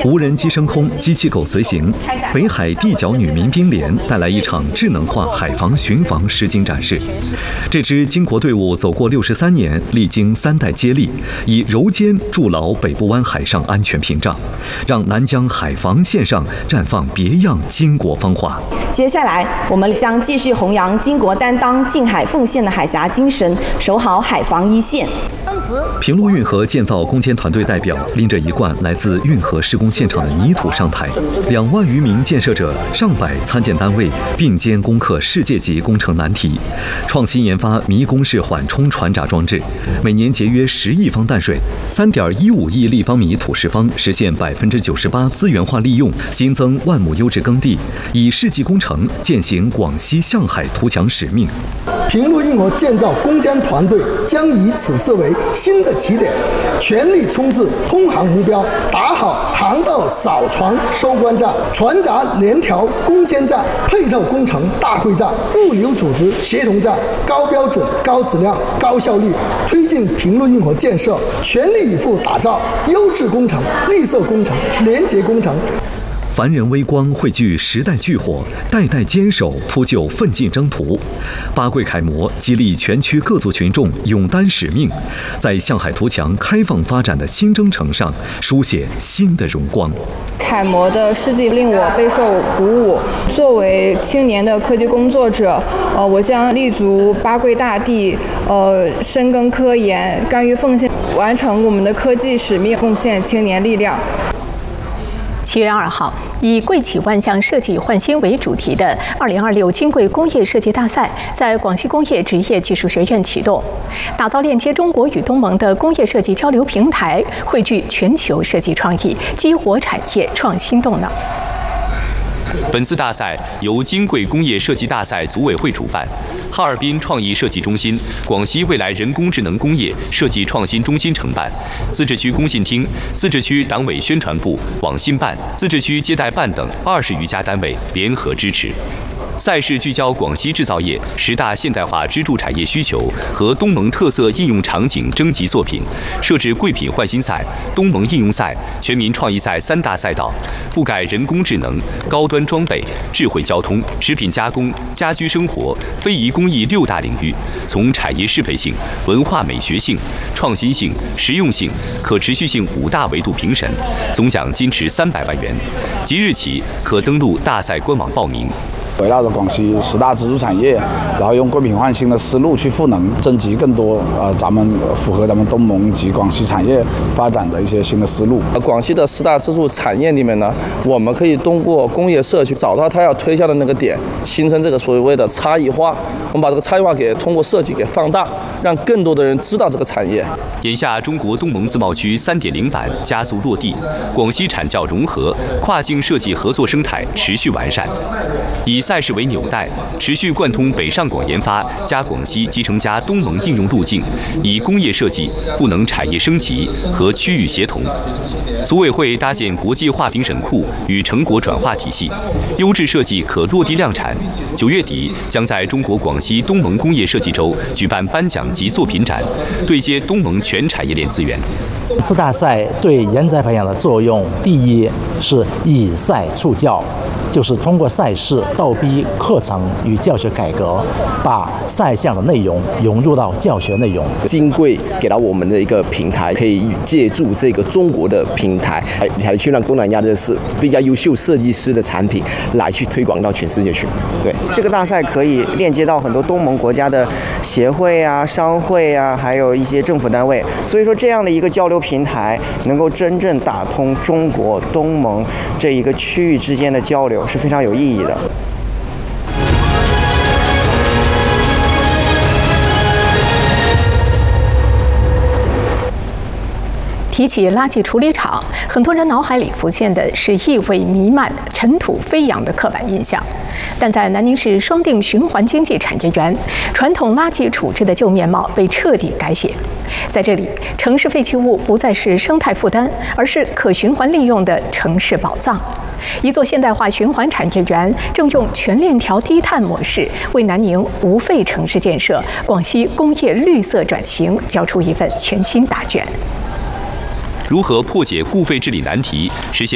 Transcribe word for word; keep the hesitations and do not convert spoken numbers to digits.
无人机升空，机器狗随行，北海地角女民兵连带来一场智能化海防巡防实景展示。这支巾帼队伍走过六十三年，历经三代接力，以柔肩筑牢北部湾海上安全屏障，让南疆海防线上绽放别样巾帼风华。 接下来，我们将继续弘扬巾帼担当、近海奉献的海峡精神，守好海防一线。 平陆运河建造攻坚团队代表拎着一罐来自运河施工现场的泥土上台，两万余名建设者、上百参建单位并肩攻克世界级工程难题，创新研发迷宫式缓冲船闸装置，每年节约十亿方淡水，三点一五亿立方米土石方，实现百分之九十八资源化利用，新增万亩优质耕地，以世纪工程践行广西向海图强使命。 平陆运河建造攻坚团队将以此次为新的起点，全力冲刺通航目标，打好航道扫船收官站、船闸联调攻坚站、配套工程大会战、物流组织协同战，高标准、高质量、高效率推进平陆运河建设，全力以赴打造优质工程、绿色工程、廉洁工程。 凡人微光汇聚时代巨火，代代坚守铺就奋进征途。八桂楷模激励全区各族群众勇担使命，在向海图强开放发展的新征程上书写新的荣光。 楷模的事迹令我备受鼓舞。作为青年的科技工作者，呃，我将立足八桂大地，呃，深耕科研，甘于奉献，完成我们的科技使命，贡献青年力量。 七月二号，以“贵企万象设计焕新”为主题的二零二六金贵工业设计大赛在广西工业职业技术学院启动，打造链接中国与东盟的工业设计交流平台，汇聚全球设计创意，激活产业创新动能。 本次大赛由金贵工业设计大赛组委会主办，哈尔滨创意设计中心、广西未来人工智能工业设计创新中心承办，自治区工信厅、自治区党委宣传部、网信办、自治区接待办等二十余家单位联合支持。赛事聚焦广西制造业十大现代化支柱产业需求和东盟特色应用场景征集作品，设置贵品焕新赛、东盟应用赛、全民创意赛三大赛道，覆盖人工智能、高端装备、智慧交通、食品加工、家居生活、非遗工艺六大领域，从产业适配性、文化美学性、创新性、实用性、可持续性五大维度评审，总奖金池三百万元。即日起可登录大赛官网报名。 围绕着广西十大支柱产业，然后用贵品焕新的思路去赋能，征集更多呃咱们符合咱们东盟及广西产业发展的一些新的思路。 广西的十大支柱产业里面呢，我们可以通过工业社区找到它要推销的那个点，形成这个所谓的差异化。我们把这个差异化给通过设计给放大，让更多的人知道这个产业。 眼下，中国东盟自贸区 三点零 版加速落地，广西产教融合、跨境设计合作生态持续完善。以赛事为纽带，持续贯通北上广研发加广西集成加东盟应用路径，以工业设计赋能产业升级和区域协同。组委会搭建国际化评审库与成果转化体系，优质设计可落地量产。九月底将在中国广西东盟工业设计周举办颁奖及作品展，对接东盟全产业链资源。 本次大赛对人才培养的作用，第一是以赛促教，就是通过赛事倒逼课程与教学改革，把赛项的内容融入到教学内容。 金贵给到我们的一个平台，可以借助这个中国的平台，来去让东南亚的是比较优秀设计师的产品来去推广到全世界去。对， 这个大赛可以链接到很多东盟国家的协会啊、商会啊，还有一些政府单位。所以说，这样的一个交流平台，能够真正打通中国、东盟这一个区域之间的交流，是非常有意义的。 提起垃圾处理厂，很多人脑海里浮现的是异味弥漫、尘土飞扬的刻板印象。但在南宁市双定循环经济产业园，传统垃圾处置的旧面貌被彻底改写。在这里，城市废弃物不再是生态负担，而是可循环利用的城市宝藏。一座现代化循环产业园正用全链条低碳模式，为南宁无废城市建设、广西工业绿色转型交出一份全新答卷。 如何破解固废治理难题，实现